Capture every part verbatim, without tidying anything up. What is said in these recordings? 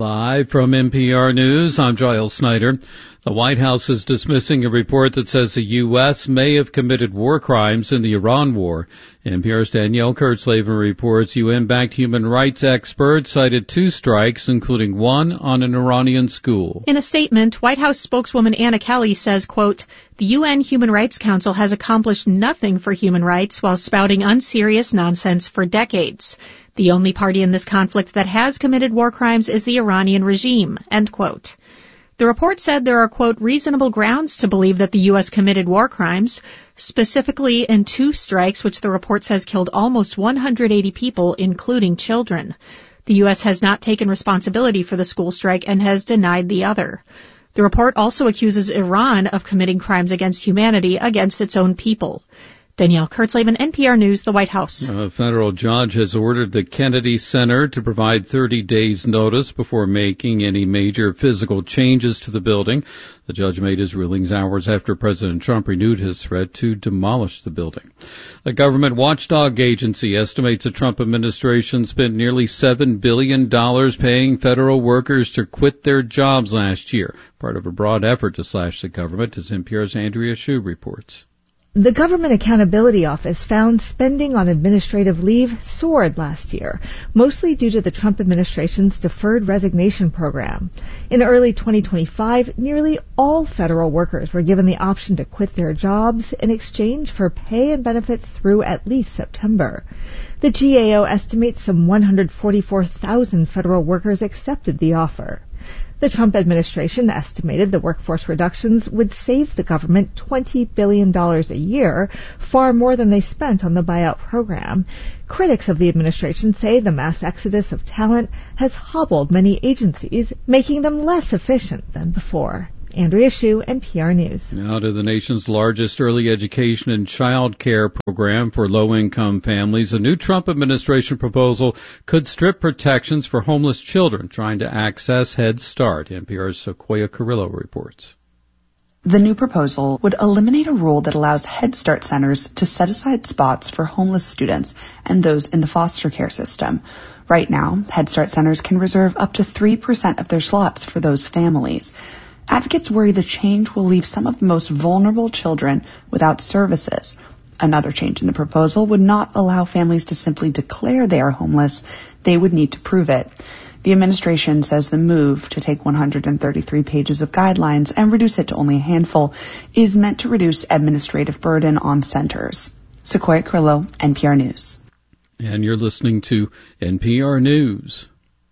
Live from N P R News, I'm Giles Snyder. The White House is dismissing a report that says the U S may have committed war crimes in the Iran war. N P R's Danielle Kurtzleben reports U N-backed human rights experts cited two strikes, including one on an Iranian school. In a statement, White House spokeswoman Anna Kelly says, quote, the U N Human Rights Council has accomplished nothing for human rights while spouting unserious nonsense for decades. The only party in this conflict that has committed war crimes is the Iranian regime, end quote. The report said there are, quote, reasonable grounds to believe that the U S committed war crimes, specifically in two strikes, which the report says killed almost one hundred eighty people, including children. The U S has not taken responsibility for the school strike and has denied the other. The report also accuses Iran of committing crimes against humanity against its own people. Danielle Kurtzleben, N P R News, the White House. A federal judge has ordered the Kennedy Center to provide thirty days notice before making any major physical changes to the building. The judge made his rulings hours after President Trump renewed his threat to demolish the building. A government watchdog agency estimates the Trump administration spent nearly seven billion dollars paying federal workers to quit their jobs last year, part of a broad effort to slash the government, as N P R's Andrea Hsu reports. The Government Accountability Office found spending on administrative leave soared last year, mostly due to the Trump administration's deferred resignation program. In early twenty twenty-five, nearly all federal workers were given the option to quit their jobs in exchange for pay and benefits through at least September. The G A O estimates some one hundred forty-four thousand federal workers accepted the offer. The Trump administration estimated the workforce reductions would save the government twenty billion dollars a year, far more than they spent on the buyout program. Critics of the administration say the mass exodus of talent has hobbled many agencies, making them less efficient than before. Andrea Hsu, N P R News. Now to the nation's largest early education and child care program for low-income families. A new Trump administration proposal could strip protections for homeless children trying to access Head Start. N P R's Sequoia Carrillo reports. The new proposal would eliminate a rule that allows Head Start centers to set aside spots for homeless students and those in the foster care system. Right now, Head Start centers can reserve up to three percent of their slots for those families. Advocates worry the change will leave some of the most vulnerable children without services. Another change in the proposal would not allow families to simply declare they are homeless. They would need to prove it. The administration says the move to take one hundred thirty-three pages of guidelines and reduce it to only a handful is meant to reduce administrative burden on centers. Sequoia Carrillo, N P R News. And you're listening to N P R News.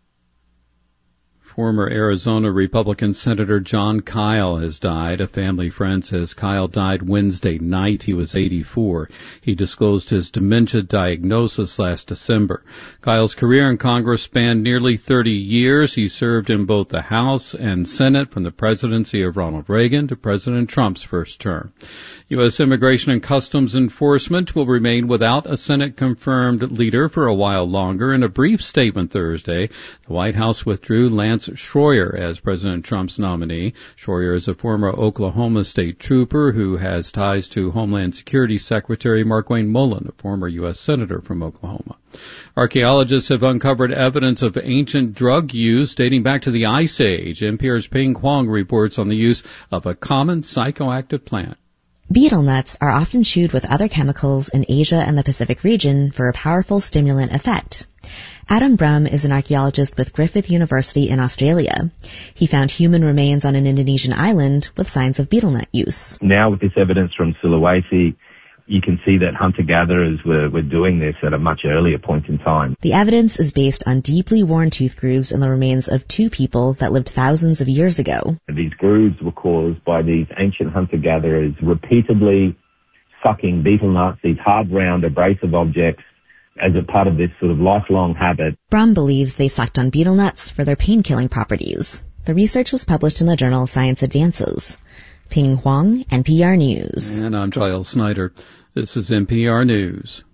Former Arizona Republican Senator Jon Kyl has died. A family friend says Kyl died Wednesday night. He was eighty-four. He disclosed his dementia diagnosis last December. Kyl's career in Congress spanned nearly thirty years. He served in both the House and Senate from the presidency of Ronald Reagan to President Trump's first term. U S. Immigration and Customs Enforcement will remain without a Senate-confirmed leader for a while longer. In a brief statement Thursday, the White House withdrew Lance Schroyer as President Trump's nominee. Schroyer is a former Oklahoma State trooper who has ties to Homeland Security Secretary Markwayne Mullin, a former U S. Senator from Oklahoma. Archaeologists have uncovered evidence of ancient drug use dating back to the Ice Age. N P R's Ping Huang reports on the use of a common psychoactive plant. Betel nuts are often chewed with other chemicals in Asia and the Pacific region for a powerful stimulant effect. Adam Brum is an archaeologist with Griffith University in Australia. He found human remains on an Indonesian island with signs of betel nut use. Now with this evidence from Sulawesi, you can see that hunter-gatherers were, were doing this at a much earlier point in time. The evidence is based on deeply worn tooth grooves in the remains of two people that lived thousands of years ago. These grooves were caused by these ancient hunter-gatherers repeatedly sucking betel nuts, these hard, round, abrasive objects, as a part of this sort of lifelong habit. Brum believes they sucked on betel nuts for their pain-killing properties. The research was published in the journal Science Advances. Ping Huang, N P R News. And I'm Giles Snyder. This is N P R News.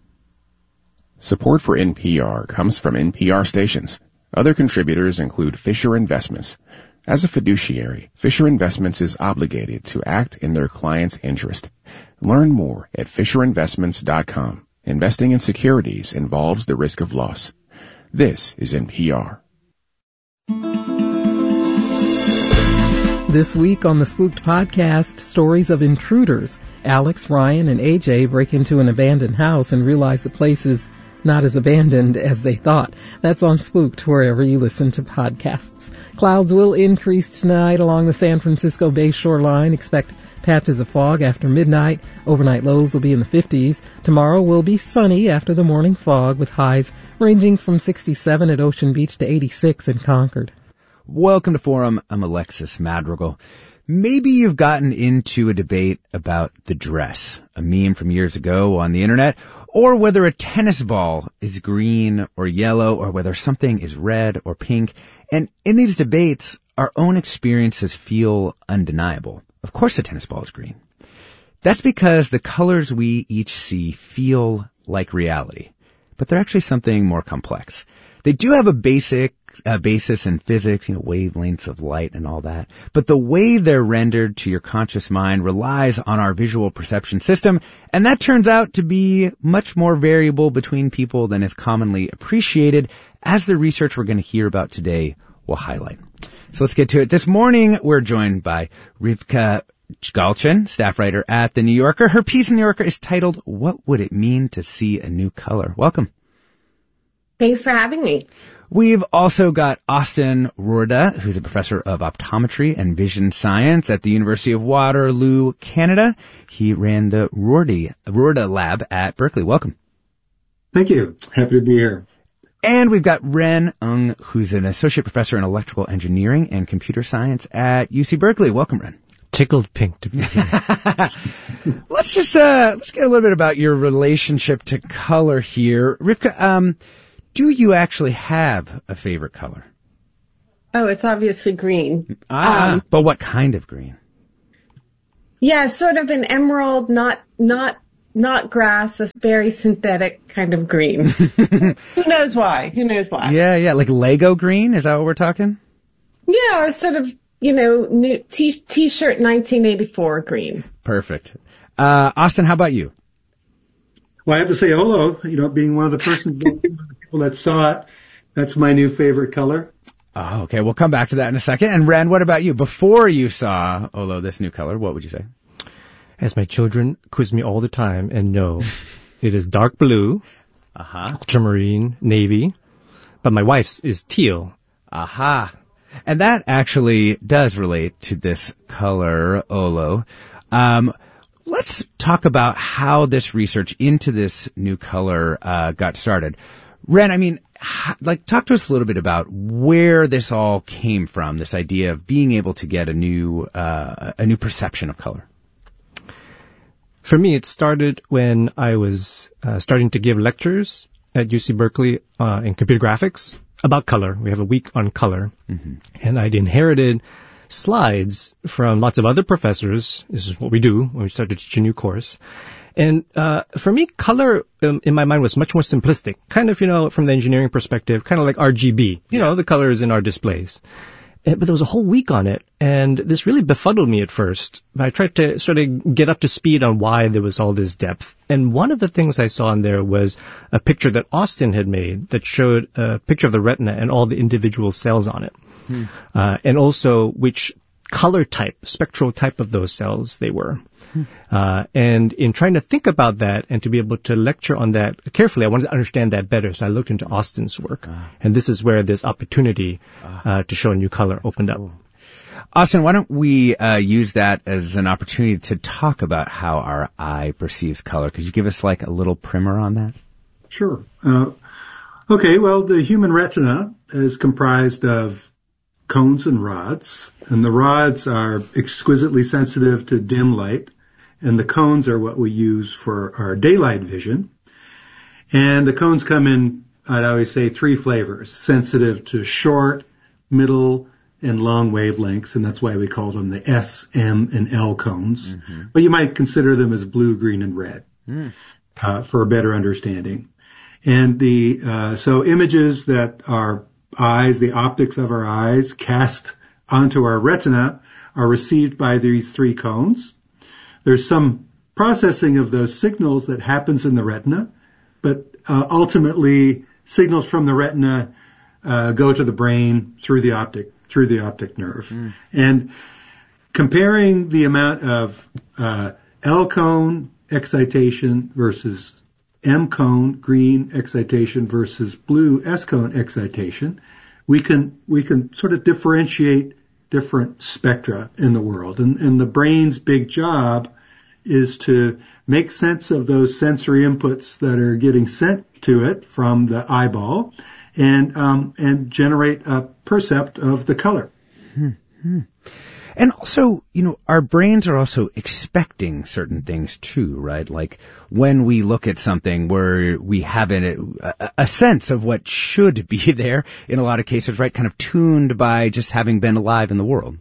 Support for N P R comes from N P R stations. Other contributors include Fisher Investments. As a fiduciary, Fisher Investments is obligated to act in their client's interest. Learn more at fisher investments dot com. Investing in securities involves the risk of loss. This is N P R. This week on the Spooked Podcast, stories of intruders. Alex, Ryan, and A J break into an abandoned house and realize the place is not as abandoned as they thought. That's on Spooked, wherever you listen to podcasts. Clouds will increase tonight along the San Francisco Bay shoreline. Expect patches of fog after midnight. Overnight lows will be in the fifties. Tomorrow will be sunny after the morning fog, with highs ranging from sixty-seven at Ocean Beach to eighty-six in Concord. Welcome to Forum. I'm Alexis Madrigal. Maybe you've gotten into a debate about the dress, a meme from years ago on the internet, or whether a tennis ball is green or yellow, or whether something is red or pink. And in these debates, our own experiences feel undeniable. Of course a tennis ball is green. That's because the colors we each see feel like reality, but they're actually something more complex. They do have a basic uh, basis in physics, you know, wavelengths of light and all that. But the way they're rendered to your conscious mind relies on our visual perception system, and that turns out to be much more variable between people than is commonly appreciated, as the research we're going to hear about today will highlight. So let's get to it. This morning, we're joined by Rivka Galchen, staff writer at The New Yorker. Her piece in The New Yorker is titled, "What Would It Mean to See a New Color?" Welcome. Thanks for having me. We've also got Austin Roorda, who's a professor of optometry and vision science at the University of Waterloo, Canada. He ran the Roorda, Roorda lab at Berkeley. Welcome. Thank you. Happy to be here. And we've got Ren Ng, who's an associate professor in electrical engineering and computer science at U C Berkeley. Welcome, Ren. Tickled pink to be here. Let's just, uh, let's get a little bit about your relationship to color here. Rivka, um, do you actually have a favorite color? Oh, it's obviously green. Ah, um, but what kind of green? Yeah, sort of an emerald, not, not, not grass, a very synthetic kind of green. Who knows why? Who knows why? Yeah, yeah, like Lego green? Is that what we're talking? Yeah, or sort of, you know, new t- t-shirt nineteen eighty-four green. Perfect. Uh, Austin, how about you? Well, I have to say hello. You know, being one of the persons, one of the people that saw it, that's my new favorite color. Oh, okay. We'll come back to that in a second. And Ren, what about you? Before you saw Olo, this new color, what would you say? As my children quiz me all the time and know, it is dark blue, uh-huh, ultramarine, navy, but my wife's is teal. Aha. And that actually does relate to this color, Olo. Um, let's talk about how this research into this new color uh, got started. Ren, I mean, like, talk to us a little bit about where this all came from, this idea of being able to get a new uh, a new perception of color. For me, it started when I was uh, starting to give lectures at U C Berkeley uh, in computer graphics about color. We have a week on color. Mm-hmm. And I'd inherited slides from lots of other professors. This is what we do when we start to teach a new course. And uh for me, color um, in my mind was much more simplistic, kind of, you know, from the engineering perspective, kind of like R G B, you yeah. know, the colors in our displays. But there was a whole week on it, and this really befuddled me at first. I tried to sort of get up to speed on why there was all this depth. And one of the things I saw in there was a picture that Austin had made that showed a picture of the retina and all the individual cells on it. Hmm. Uh, and also which color type, spectral type of those cells they were. Hmm. Uh, and in trying to think about that and to be able to lecture on that carefully, I wanted to understand that better. So I looked into Austin's work. Ah. And this is where this opportunity uh, to show a new color opened up. Austin, why don't we uh, use that as an opportunity to talk about how our eye perceives color? Could you give us like a little primer on that? Sure. Uh, okay, well, the human retina is comprised of cones and rods, and the rods are exquisitely sensitive to dim light, and the cones are what we use for our daylight vision. And the cones come in, I'd always say, three flavors: sensitive to short, middle, and long wavelengths, and that's why we call them the S, M, and L cones. Mm-hmm. But you might consider them as blue, green, and red mm. uh, for a better understanding. And the uh, so images that our eyes, the optics of our eyes, cast onto our retina are received by these three cones. There's some processing of those signals that happens in the retina, but uh, ultimately signals from the retina uh, go to the brain through the optic through the optic nerve. Mm. And comparing the amount of uh, L-cone excitation versus M-cone green excitation versus blue S-cone excitation, we can we can sort of differentiate different spectra in the world. And, and the brain's big job is to make sense of those sensory inputs that are getting sent to it from the eyeball and um, and generate a percept of the color. Hmm. And also, you know, our brains are also expecting certain things too, right? Like when we look at something where we have an, a, a sense of what should be there in a lot of cases, right? Kind of tuned by just having been alive in the world.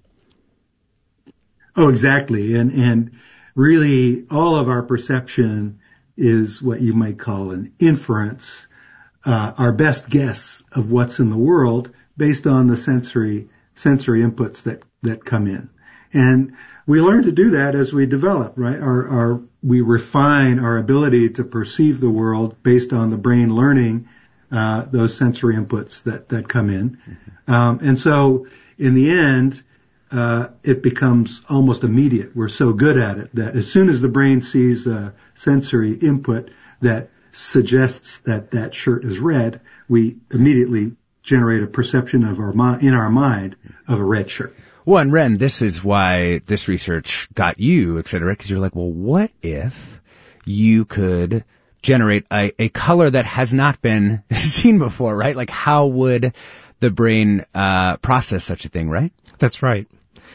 Oh, exactly. And, and really all of our perception is what you might call an inference, uh, our best guess of what's in the world based on the sensory sensory inputs that, that come in. And we learn to do that as we develop, right? Our, our, we refine our ability to perceive the world based on the brain learning, uh, those sensory inputs that, that come in. Mm-hmm. Um, and so in the end, uh, it becomes almost immediate. We're so good at it that as soon as the brain sees a sensory input that suggests that that shirt is red, we immediately generate a perception of our mi- in our mind of a red shirt. Well, and Ren, this is why this research got you excited, right? Because you're like, well, what if you could generate a, a color that has not been seen before, right? Like, how would the brain uh process such a thing, right? That's right.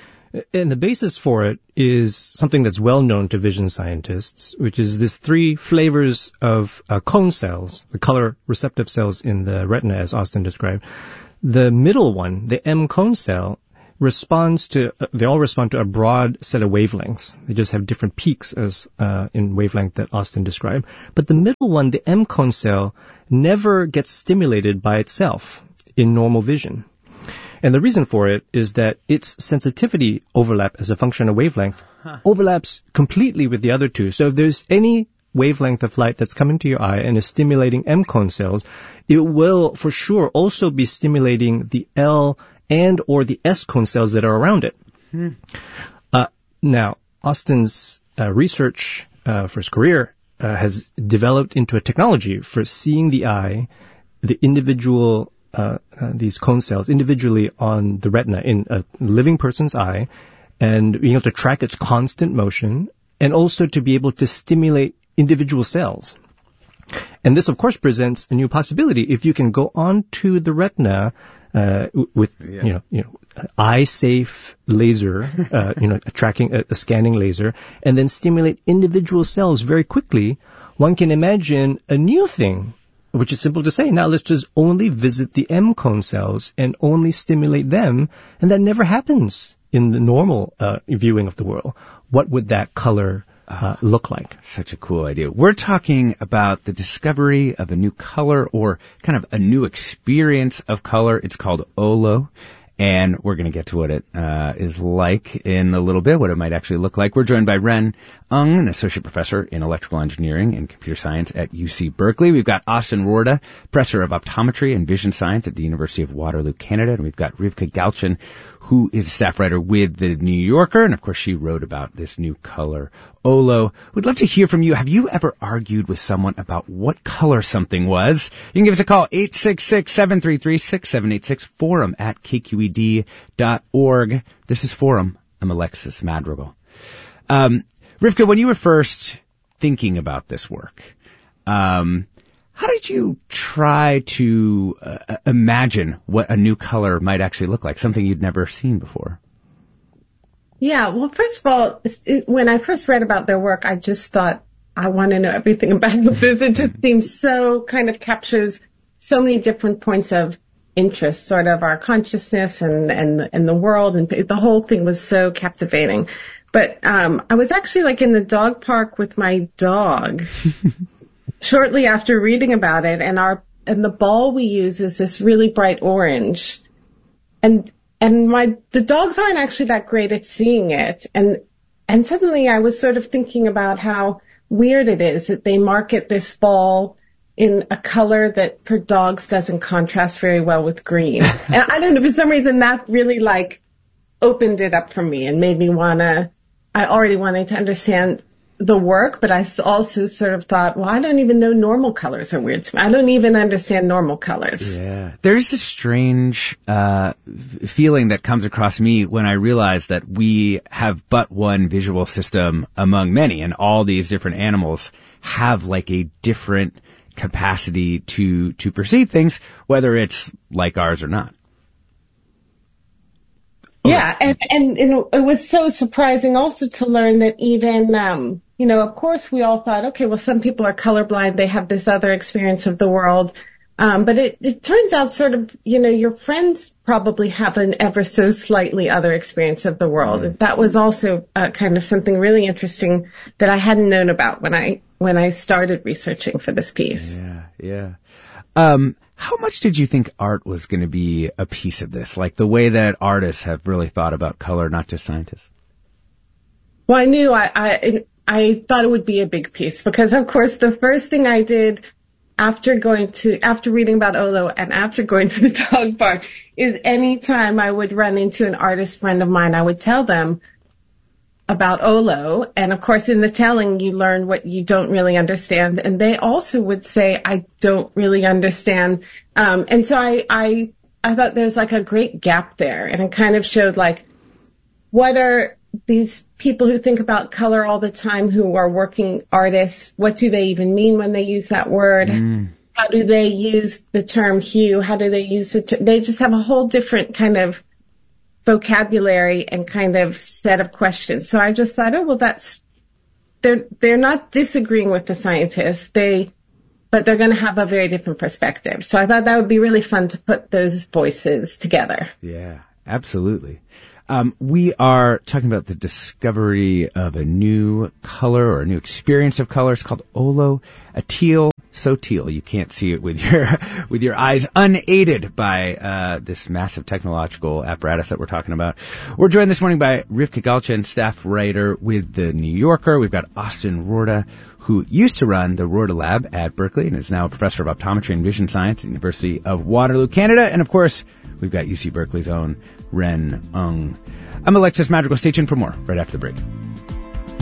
And the basis for it is something that's well known to vision scientists, which is this three flavors of uh, cone cells, the color receptive cells in the retina, as Austin described. The middle one, the M cone cell, responds to, uh, they all respond to a broad set of wavelengths. They just have different peaks as uh, in wavelength that Austin described. But the middle one, the M cone cell, never gets stimulated by itself in normal vision. And the reason for it is that its sensitivity overlap as a function of wavelength huh. overlaps completely with the other two. So if there's any wavelength of light that's coming to your eye and is stimulating M cone cells, it will for sure also be stimulating the L and or the S cone cells that are around it. Hmm. Uh, now, Austin's uh, research uh, for his career uh, has developed into a technology for seeing the eye, the individual Uh, uh, these cone cells individually on the retina in a living person's eye, and being able to track its constant motion, and also to be able to stimulate individual cells. And this, of course, presents a new possibility. If you can go onto the retina uh, with, yeah. you know, you know, eye-safe laser, uh, you know, a tracking, a, a scanning laser, and then stimulate individual cells very quickly, one can imagine a new thing, which is simple to say. Now let's just only visit the M cone cells and only stimulate them, and that never happens in the normal uh, viewing of the world. What would that color uh, look like? Such a cool idea. We're talking about the discovery of a new color, or kind of a new experience of color. It's called O L O. And we're going to get to what it uh, is like in a little bit, what it might actually look like. We're joined by Ren Ung, an associate professor in electrical engineering and computer science at U C Berkeley. We've got Austin Roorda, professor of optometry and vision science at the University of Waterloo, Canada. And we've got Rivka Galchen, who is a staff writer with the New Yorker. And, of course, she wrote about this new color, O L O. We'd love to hear from you. Have you ever argued with someone about what color something was? You can give us a call, eight six six, seven three three, six seven eight six, forum at K Q E D dot org. This is Forum. I'm Alexis Madrigal. Um, Rivka, when you were first thinking about this work, um, how did you try to uh, imagine what a new color might actually look like, something you'd never seen before? Yeah, well, first of all, it, when I first read about their work, I just thought, I want to know everything about this. It just seems so kind of captures so many different points of interest, sort of our consciousness and, and, and the world, and the whole thing was so captivating. But um I was actually like in the dog park with my dog shortly after reading about it, and our and the ball we use is this really bright orange. And and my the dogs aren't actually that great at seeing it. And and suddenly I was sort of thinking about how weird it is that they market this ball in a color that for dogs doesn't contrast very well with green. And I don't know, for some reason that really like opened it up for me and made me want to, I already wanted to understand the work, but I also sort of thought, well, I don't even know normal colors are weird to me. I don't even understand normal colors. Yeah. There's this strange uh feeling that comes across me when I realize that we have but one visual system among many, and all these different animals have like a different capacity to to perceive things, whether it's like ours or not. Yeah, and, and, and it was so surprising also to learn that even, um, you know, of course we all thought, okay, well, some people are colorblind, they have this other experience of the world. Um, but it, it turns out sort of, you know, your friends probably have an ever so slightly other experience of the world. Mm. That was also uh, kind of something really interesting that I hadn't known about when I, when I started researching for this piece. Yeah, yeah. Um, how much did you think art was going to be a piece of this? Like the way that artists have really thought about color, not just scientists? Well, I knew I, I, I thought it would be a big piece because, of course, the first thing I did after going to, after reading about Olo and after going to the dog park is anytime I would run into an artist friend of mine, I would tell them about Olo. And of course, in the telling, you learn what you don't really understand. And they also would say, I don't really understand. Um, and so I, I, I thought there's like a great gap there. And it kind of showed like, what are these people who think about color all the time, who are working artists, what do they even mean when they use that word? Mm. How do they use the term hue? How do they use it? They just have a whole different kind of vocabulary and kind of set of questions. So I just thought, oh, well, that's, they're, they're not disagreeing with the scientists. They, but they're going to have a very different perspective. So I thought that would be really fun to put those voices together. Yeah, absolutely. Um, we are talking about the discovery of a new color or a new experience of color. It's called Olo, a teal, so teal you can't see it with your with your eyes, unaided by uh, this massive technological apparatus that we're talking about. We're joined this morning by Rivka Galchen, staff writer with The New Yorker. We've got Austin Roorda, who used to run the Roorda Lab at Berkeley and is now a professor of optometry and vision science at the University of Waterloo, Canada. And, of course, we've got U C Berkeley's own Ren Ung. I'm Alexis Madrigal. Stay tuned for more right after the break.